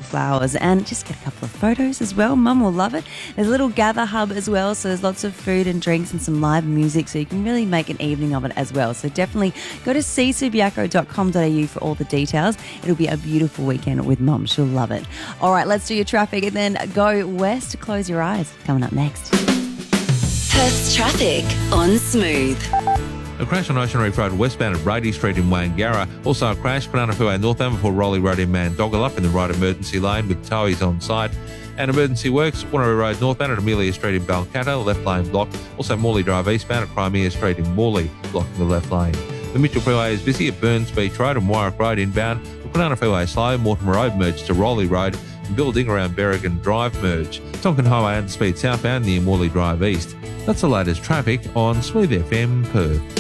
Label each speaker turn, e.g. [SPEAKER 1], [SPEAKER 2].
[SPEAKER 1] flowers and just get a couple of photos as well. Mum will love it. There's a little gather hub as well, so there's lots of food and drinks and some live music, so you can really make an evening of it as well. So definitely go to csubiaco.com.au for all the details. It'll be a beautiful weekend with Mum. She'll love it. All right, let's do your traffic and then go west. Close your eyes. Coming up next.
[SPEAKER 2] Perth's traffic on Smooth.
[SPEAKER 3] A crash on Ocean Reef Road westbound at Brady Street in Wangara. Also a crash, Banana Freeway northbound before Rowley Road in Mandogalup in the right emergency lane with towies on site. And emergency works, Wanneroo Road northbound at Amelia Street in Balcatta, left lane blocked. Also Morley Drive eastbound at Crimea Street in Morley, blocking the left lane. The Mitchell Freeway is busy at Burns Beach Road and Warwick Road inbound. The Banana Freeway slow, Mortimer Road merge to Rowley Road and building around Berrigan Drive merge. Tonkin Highway and speed southbound near Morley Drive east. That's the latest traffic on Smooth FM Perth.